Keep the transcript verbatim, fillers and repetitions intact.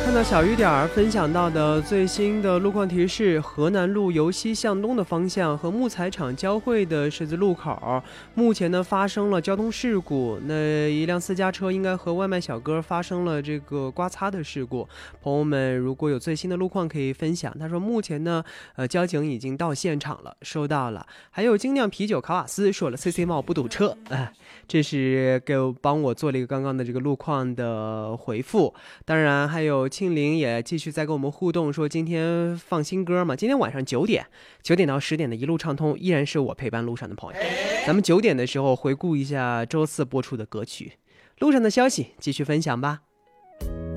看到小雨点儿分享到的最新的路况提示，河南路由西向东的方向和木材厂交汇的十字路口，目前呢发生了交通事故，那一辆私家车应该和外卖小哥发生了这个刮擦的事故。朋友们如果有最新的路况可以分享。他说目前呢，呃，交警已经到现场了，收到了。还有精酿啤酒卡瓦斯说了 C C 帽不堵车，哎，这是给我帮我做了一个刚刚的这个路况的回复。当然还有庆龄也继续在跟我们互动，说今天放新歌嘛，今天晚上九点九点到十点的一路畅通，依然是我陪伴路上的朋友。咱们九点的时候回顾一下周四播出的歌曲，路上的消息继续分享吧。